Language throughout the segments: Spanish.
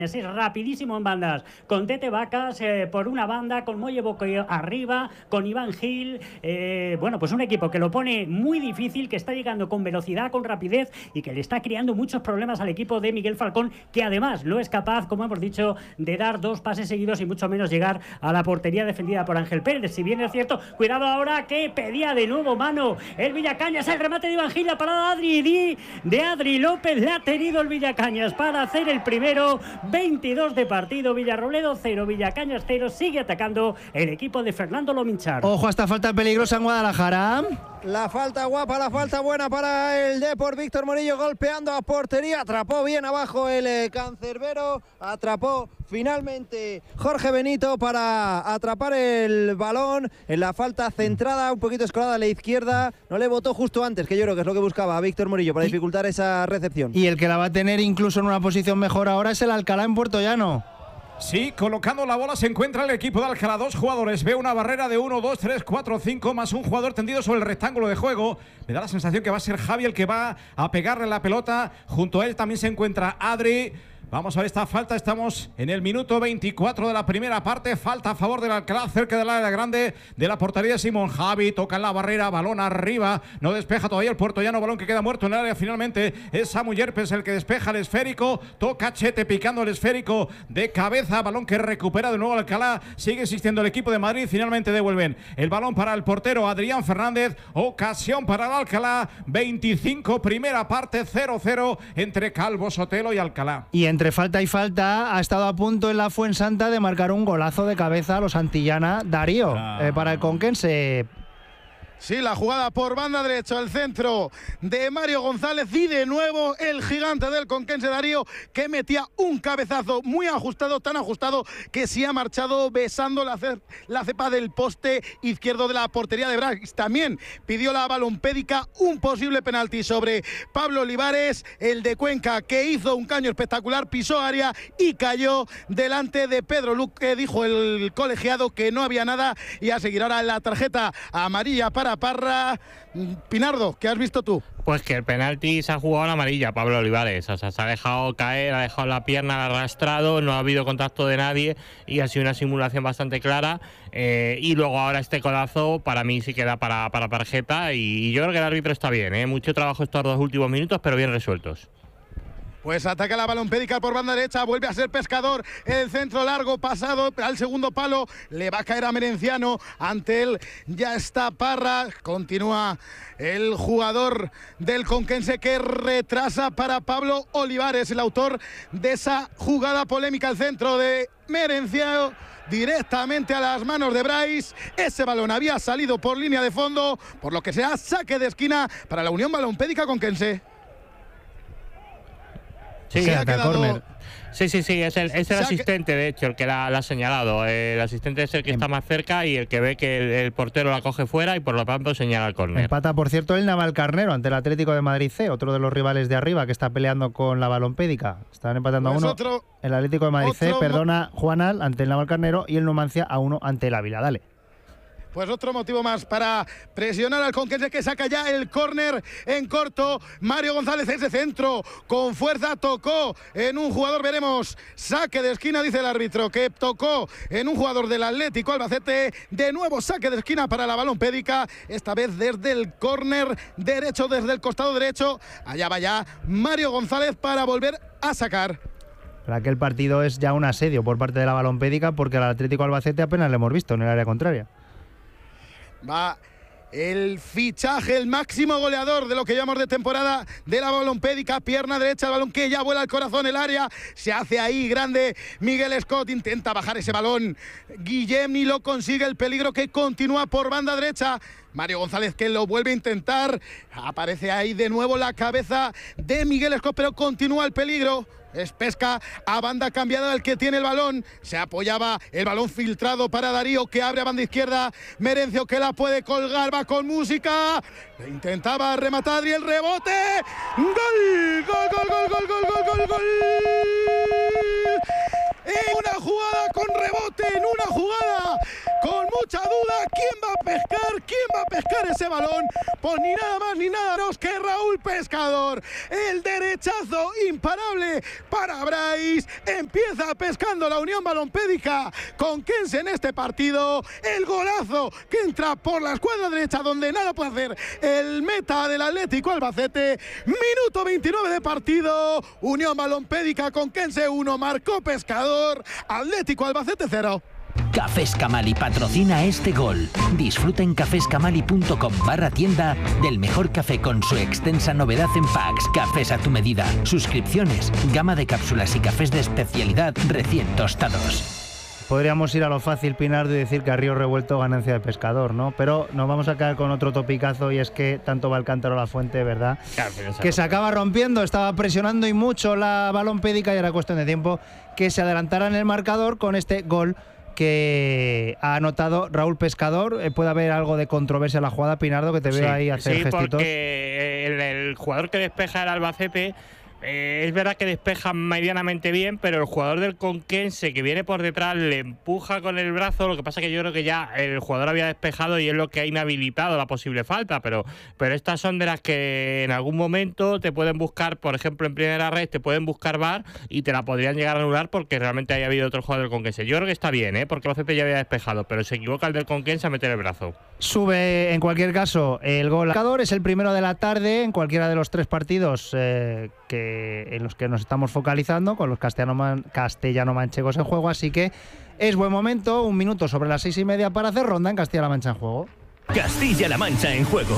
Es rapidísimo en bandas, con Tete Vacas por una banda, con Molle Bocoyo arriba, con Iván Gil, bueno, pues un equipo que lo pone muy difícil, que está llegando con velocidad, con rapidez y que le está creando muchos problemas al equipo de Miguel Falcón, que además no es capaz, como hemos dicho, de dar 2 pases seguidos y mucho menos llegar a la portería defendida por Ángel Pérez. Si bien es cierto, cuidado ahora que pedía de nuevo mano el Villacañas, el remate de Iván Gil, la parada de Adri López, la ha tenido el Villacañas para hacer el primero. 22 de partido, Villarrobledo 0, Villacañas 0, sigue atacando el equipo de Fernando Lominchar. Ojo a esta falta peligrosa en Guadalajara. La falta guapa, la falta buena para el Depor. Víctor Morillo golpeando a portería, atrapó bien abajo el cancerbero, atrapó finalmente Jorge Benito para atrapar el balón en la falta centrada, un poquito escolada a la izquierda, no le botó justo antes, que yo creo que es lo que buscaba a Víctor Morillo para dificultar esa recepción. Y el que la va a tener incluso en una posición mejor ahora es el Alcalá en Puerto Llano. Sí, colocando la bola se encuentra el equipo de Alcalá. 2 jugadores, ve una barrera de 1, 2, 3, 4, 5, más un jugador tendido sobre el rectángulo de juego. Me da la sensación que va a ser Javi el que va a pegarle la pelota. Junto a él también se encuentra Adri. Vamos a ver esta falta, estamos en el minuto 24 de la primera parte, falta a favor del Alcalá, cerca del área grande de la portería de Simón. Javi toca en la barrera, balón arriba, no despeja todavía el puertollano, balón que queda muerto en el área finalmente, es Samu Yerpes el que despeja el esférico, toca Chete picando el esférico de cabeza, balón que recupera de nuevo Alcalá, sigue insistiendo el equipo de Madrid, finalmente devuelven el balón para el portero Adrián Fernández, ocasión para el Alcalá, 25, primera parte, 0-0 entre Calvo Sotelo y Alcalá. Y entre falta y falta ha estado a punto en la Fuensanta de marcar un golazo de cabeza a los Antillana Darío para el conquense. Sí, la jugada por banda derecha, el centro de Mario González y de nuevo el gigante del conquense Darío que metía un cabezazo muy ajustado, tan ajustado que se ha marchado besando la cepa del poste izquierdo de la portería de Brais. También pidió la balompédica un posible penalti sobre Pablo Olivares, el de Cuenca, que hizo un caño espectacular, pisó área y cayó delante de Pedro Luque. Dijo el colegiado que no había nada y a seguir ahora la tarjeta amarilla para Parra. Pinardo, ¿qué has visto tú? Pues que el penalti se ha jugado a la amarilla, Pablo Olivares. O sea, se ha dejado caer, ha dejado la pierna arrastrado, no ha habido contacto de nadie y ha sido una simulación bastante clara. Y luego ahora este codazo para mí sí queda para tarjeta y yo creo que el árbitro está bien. Mucho trabajo estos 2 últimos minutos, pero bien resueltos. Pues ataca la balompédica por banda derecha, vuelve a ser Pescador, el centro largo pasado al segundo palo, le va a caer a Merenciano, ante él ya está Parra, continúa el jugador del conquense que retrasa para Pablo Olivares, el autor de esa jugada polémica, el centro de Merenciano directamente a las manos de Brais. Ese balón había salido por línea de fondo, por lo que será saque de esquina para la Unión Balompédica Conquense. Sí, es el asistente, de hecho, el que la ha señalado. El asistente es el que está más cerca y el que ve que el portero la coge fuera y por lo tanto señala el córner. Empata, por cierto, el Navalcarnero ante el Atlético de Madrid C, otro de los rivales de arriba que está peleando con la balompédica. Están empatando a 1 el Atlético de Madrid C, Juanal ante el Navalcarnero y el Numancia a 1 ante el Ávila. Dale. Pues otro motivo más para presionar al conquense, que saca ya el córner en corto. Mario González, ese centro con fuerza, tocó en un jugador, veremos, saque de esquina, dice el árbitro, que tocó en un jugador del Atlético Albacete. De nuevo saque de esquina para la balompédica, esta vez desde el córner derecho, desde el costado derecho. Allá va ya Mario González para volver a sacar. Para que el partido es ya un asedio por parte de la balompédica, porque al Atlético Albacete apenas le hemos visto en el área contraria. Va el fichaje, el máximo goleador de lo que llamamos de temporada de la balompédica, pierna derecha, el balón que ya vuela al corazón, el área, se hace ahí grande Miguel Scott, intenta bajar ese balón, Guillem y lo consigue, el peligro que continúa por banda derecha, Mario González que lo vuelve a intentar, aparece ahí de nuevo la cabeza de Miguel Scott, pero continúa el peligro. Es Pesca a banda cambiada el que tiene el balón, se apoyaba el balón filtrado para Darío que abre a banda izquierda, Merencio que la puede colgar, va con música, intentaba rematar y el rebote, gol, gol, gol, gol, gol, gol, gol, gol, gol. En una jugada con rebote, en una jugada con mucha duda. ¿Quién va a pescar? ¿Quién va a pescar ese balón? Pues ni nada más ni nada menos que Raúl Pescador. El derechazo imparable para Brais. Empieza pescando la Unión Balompédica Conquense en este partido. El golazo que entra por la escuadra derecha, donde nada puede hacer el meta del Atlético Albacete. Minuto 29 de partido. Unión Balompédica Conquense 1, marcó Pescador. Atlético Albacete 0. Cafés Camali patrocina este gol. Disfruta en cafescamali.com/tienda del mejor café con su extensa novedad en packs, cafés a tu medida, suscripciones, gama de cápsulas y cafés de especialidad recién tostados. Podríamos ir a lo fácil, Pinardo, y decir que a río revuelto ganancia de Pescador, ¿no? Pero nos vamos a quedar con otro topicazo, y es que tanto va el cántaro a la fuente, ¿verdad? Claro, que se acaba rompiendo, estaba presionando y mucho la Balompédica y era cuestión de tiempo que se adelantara en el marcador con este gol que ha anotado Raúl Pescador. Puede haber algo de controversia en la jugada, Pinardo, que te veo ahí hacer gestitos. Sí, porque el jugador que despeja el Albacete es verdad que despeja medianamente bien, pero el jugador del Conquense que viene por detrás le empuja con el brazo. Lo que pasa es que yo creo que ya el jugador había despejado y es lo que ha inhabilitado la posible falta, pero estas son de las que en algún momento te pueden buscar, por ejemplo en primera red te pueden buscar VAR y te la podrían llegar a anular porque realmente haya habido otro jugador del Conquense. Yo creo que está bien, porque el Albacete ya había despejado, pero se equivoca el del Conquense a meter el brazo. Sube en cualquier caso el gol. Es el primero de la tarde en cualquiera de los tres partidos en los que nos estamos focalizando, con los castellano-manchegos en juego, así que es buen momento, 1 minuto sobre las 6:30 para hacer ronda en Castilla-La Mancha en juego. Castilla-La Mancha en juego.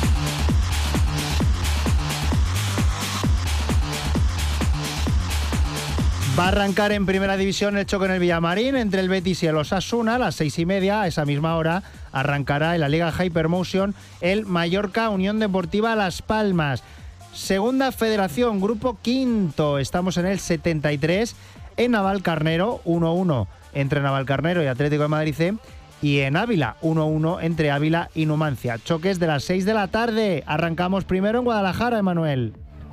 Va a arrancar en primera división el choque en el Villamarín entre el Betis y el Osasuna a las 6:30. A esa misma hora arrancará en la Liga Hypermotion el Mallorca Unión Deportiva Las Palmas. Segunda Federación, grupo quinto, estamos en el 73, en Navalcarnero 1-1 entre Navalcarnero y Atlético de Madrid C, y en Ávila 1-1 entre Ávila y Numancia. Choques de las 6 de la tarde, arrancamos primero en Guadalajara, Emanuel.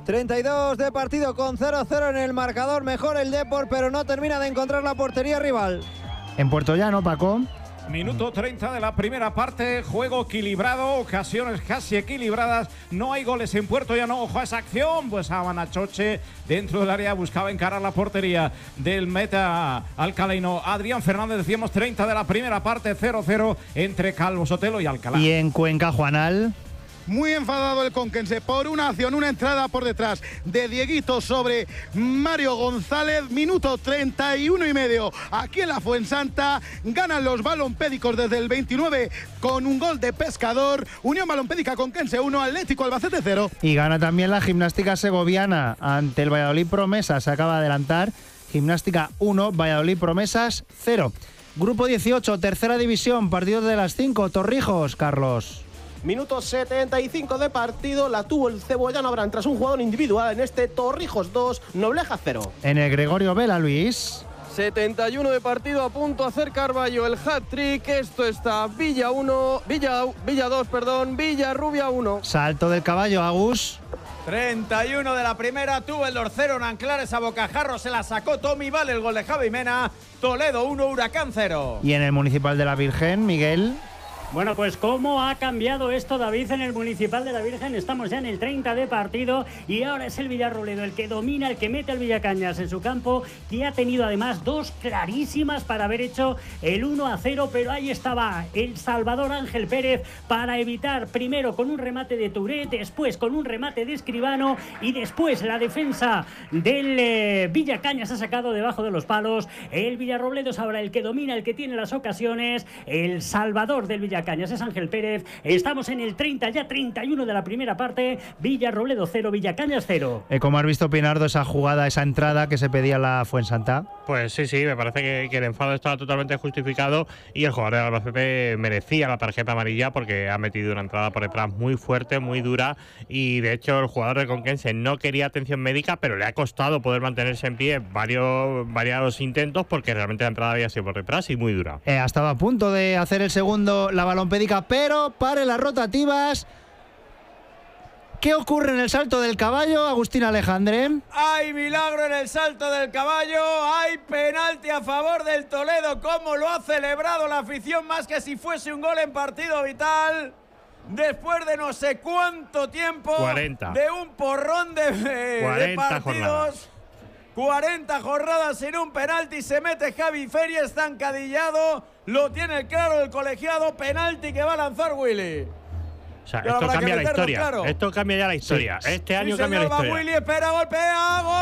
32 de partido con 0-0 en el marcador, mejor el Depor, pero no termina de encontrar la portería rival. En Puerto Llano, Paco. Minuto 30 de la primera parte, juego equilibrado, ocasiones casi equilibradas, no hay goles en Puerto Llano. Ojo a esa acción, pues a Manachoche dentro del área buscaba encarar la portería del meta alcalaino Adrián Fernández. Decíamos 30 de la primera parte, 0-0 entre Calvo Sotelo y Alcalá. Y en Cuenca, Juanal. Muy enfadado el Conquense por una acción, una entrada por detrás de Dieguito sobre Mario González. Minuto 31,5. Aquí en la Fuensanta ganan los balompédicos desde el 29 con un gol de Pescador. Unión Balompédica Conquense 1, Atlético Albacete 0. Y gana también la Gimnástica Segoviana ante el Valladolid Promesas. Se acaba de adelantar. Gimnástica 1, Valladolid Promesas 0. Grupo 18, tercera división, partido de las 5. Torrijos, Carlos. Minuto 75 de partido, la tuvo el cebollano Abraham tras un jugador individual en este Torrijos 2, Nobleja 0. En el Gregorio Vela, Luis. 71 de partido, a punto de hacer Carballo el hat-trick. Esto está Villa 1, Villa 2, perdón, Villarrubia 1. Salto del caballo, Agus. 31 de la primera, tuvo el Orcero en Anclares a Bocajarro, se la sacó Tommy, vale el gol de Javi Mena. Toledo 1, Huracán 0. Y en el Municipal de la Virgen, Miguel. Bueno, pues cómo ha cambiado esto, David, en el Municipal de la Virgen. Estamos ya en el 30 de partido y ahora es el Villarrobledo el que domina, el que mete al Villacañas en su campo, que ha tenido además dos clarísimas para haber hecho el 1-0, pero ahí estaba el Salvador Ángel Pérez para evitar, primero con un remate de Touré, después con un remate de Escribano y después la defensa del Villacañas ha sacado debajo de los palos. El Villarrobledo es ahora el que domina, el que tiene las ocasiones. El Salvador del Villacañas es Ángel Pérez. Estamos en el 30, ya 31 de la primera parte. Villarrobledo 0, Villacañas 0. ¿Cómo has visto, Pinardo, esa jugada, esa entrada que se pedía la Fuensanta? Pues sí, me parece que el enfado estaba totalmente justificado y el jugador de Albacete merecía la tarjeta amarilla porque ha metido una entrada por detrás muy fuerte, muy dura, y de hecho el jugador de Conquense no quería atención médica, pero le ha costado poder mantenerse en pie varios intentos porque realmente la entrada había sido por detrás y muy dura. Estaba a punto de hacer el segundo la Balompédica, pero pare las rotativas. ¿Qué ocurre en el salto del caballo, Agustín Alejandre? Hay milagro en el salto del caballo, hay penalti a favor del Toledo, como lo ha celebrado la afición, más que si fuese un gol en partido vital. Después de no sé cuánto tiempo, 40. De un porrón de partidos. Jornadas. 40 jornadas sin un penalti, se mete Javi Feria, está encadillado, lo tiene claro el colegiado, penalti que va a lanzar Willy. O sea, esto cambia la historia. Claro. Esto cambia ya la historia. Sí. Este año cambia la historia. Va Willy, espera, golpea, gol.